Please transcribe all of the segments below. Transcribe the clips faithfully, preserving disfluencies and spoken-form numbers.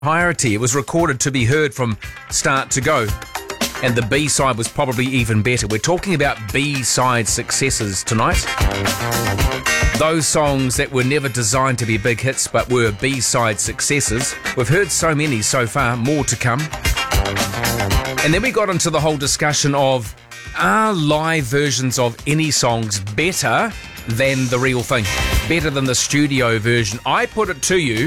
entirety. It was recorded to be heard from start to go. And the B-side was probably even better. We're talking about B-side successes tonight. Those songs that were never designed to be big hits but were B-side successes. We've heard so many so far, more to come. And then we got into the whole discussion of, are live versions of any songs better than the real thing? Better than the studio version? I put it to you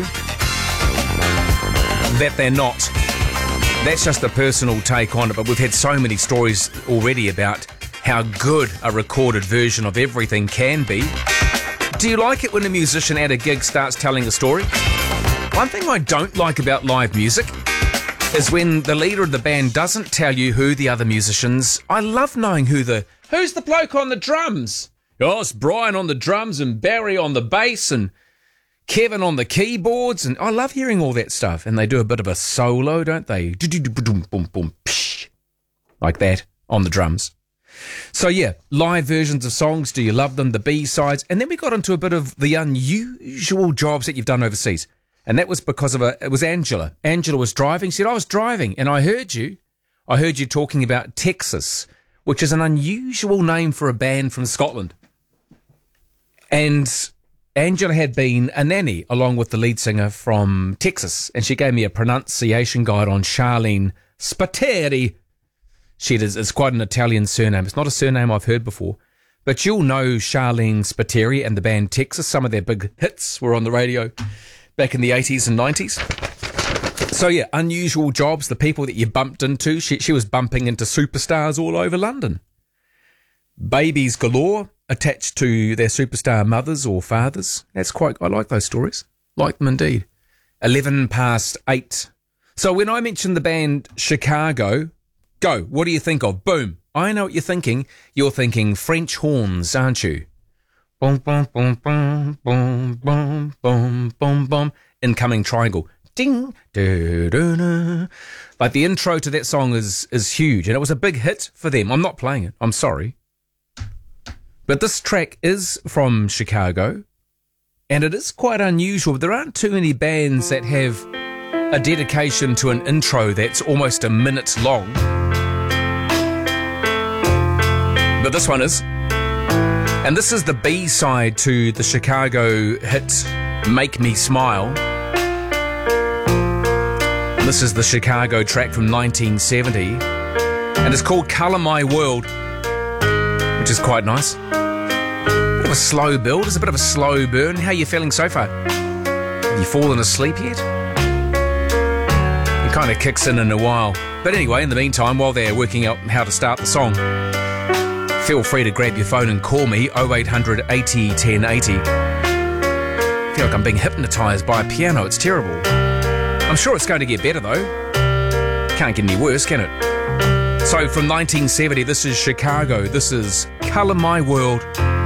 that they're not. That's just a personal take on it, but we've had so many stories already about how good a recorded version of everything can be. Do you like it when a musician at a gig starts telling a story? One thing I don't like about live music is when the leader of the band doesn't tell you who the other musicians... I love knowing who the... Who's the bloke on the drums? Oh, it's Brian on the drums and Barry on the bass and Kevin on the keyboards. And I love hearing all that stuff. And they do a bit of a solo, don't they? Like that on the drums. So yeah, live versions of songs, do you love them? The B-sides. And then we got into a bit of the unusual jobs that you've done overseas. And that was because of a, it was Angela. Angela was driving. She said, I was driving and I heard you. I heard you talking about Texas, which is an unusual name for a band from Scotland. And Angela had been a nanny along with the lead singer from Texas. And she gave me a pronunciation guide on Charlene Spiteri. She is, it's quite an Italian surname. It's not a surname I've heard before. But you'll know Charlene Spiteri and the band Texas. Some of their big hits were on the radio back in the eighties and nineties. So yeah, unusual jobs, the people that you bumped into. She, she was bumping into superstars all over London. Babies galore attached to their superstar mothers or fathers. That's quite, I like those stories. Like them indeed. eleven past eight. So when I mentioned the band Chicago, go, what do you think of? Boom. I know what you're thinking. You're thinking French horns, aren't you? Boom, boom, boom, boom, boom, boom, boom, boom, boom. Incoming triangle. Ding, da, da, da. Like the intro to that song is is huge, and it was a big hit for them. I'm not playing it. I'm sorry. But this track is from Chicago, and it is quite unusual. There aren't too many bands that have a dedication to an intro that's almost a minute long. But this one is. And this is the B-side to the Chicago hit Make Me Smile. And this is the Chicago track from nineteen seventy. And it's called Colour My World, which is quite nice. Bit of a slow build. It's a bit of a slow burn. How are you feeling so far? Have you fallen asleep yet? It kind of kicks in in a while. But anyway, in the meantime, while they're working out how to start the song, feel free to grab your phone and call me, oh eight hundred eighty ten eighty. I feel like I'm being hypnotised by a piano. It's terrible. I'm sure it's going to get better, though. Can't get any worse, can it? So from nineteen seventy, this is Chicago. This is Colour My World.